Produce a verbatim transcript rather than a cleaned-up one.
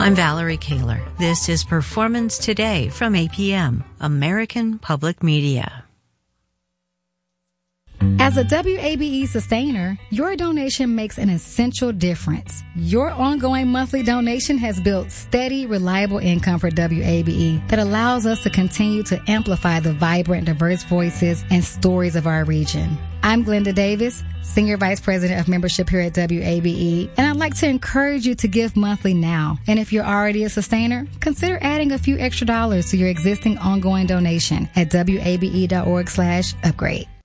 I'm Valerie Kaler. This is Performance Today from A P M, American Public Media. As a W A B E sustainer, your donation makes an essential difference. Your ongoing monthly donation has built steady, reliable income for W A B E that allows us to continue to amplify the vibrant, diverse voices and stories of our region. I'm Glenda Davis, Senior Vice President of Membership here at W A B E, and I'd like to encourage you to give monthly now. And if you're already a sustainer, consider adding a few extra dollars to your existing ongoing donation at W A B E dot org slash upgrade.